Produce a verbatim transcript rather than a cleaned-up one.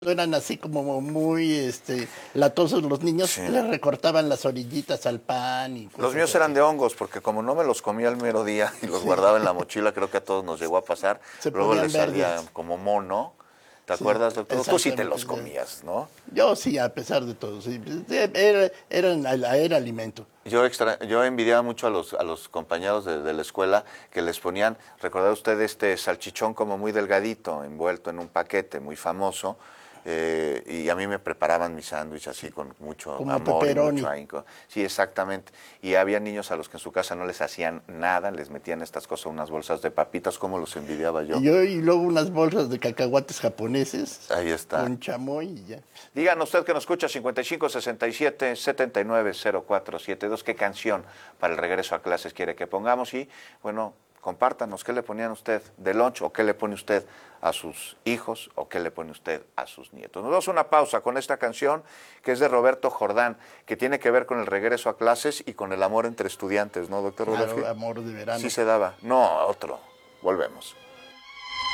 eran así como muy este latosos los niños, Sí. les recortaban las orillitas al pan y Los cosas míos así. eran de hongos, porque como no me los comía el mero día y los Sí. guardaba en la mochila, creo que a todos nos llegó a pasar, Se luego ponían les salía verdes. como mono. ¿Te Sí, acuerdas, doctor? Tú sí te exactamente. los Sí. comías, ¿no? Yo sí, a pesar de todo, sí. Era, eran, era alimento. Yo, extra, yo envidiaba mucho a los, a los compañeros de, de la escuela que les ponían, ¿recuerda usted este salchichón como muy delgadito, envuelto en un paquete muy famoso? Eh, y a mí me preparaban mi sándwich así con mucho Como amor y mucho pepperoni. ahínco. Sí, exactamente. Y había niños a los que en su casa no les hacían nada, les metían estas cosas, unas bolsas de papitas, como los envidiaba Y yo. yo, y luego unas bolsas de cacahuates japoneses Ahí está. con chamoy y ya. Díganos usted que nos escucha cincuenta y cinco sesenta y siete setenta y nueve cero cuatro setenta y dos, qué canción para el regreso a clases quiere que pongamos y, bueno, compártanos qué le ponían usted de lunch o qué le pone usted a sus hijos o qué le pone usted a sus nietos. Nos damos una pausa con esta canción que es de Roberto Jordán, que tiene que ver con el regreso a clases y con el amor entre estudiantes, ¿no, doctor Claro, Rodolfo? amor de verano. Sí se daba. No, otro. Volvemos.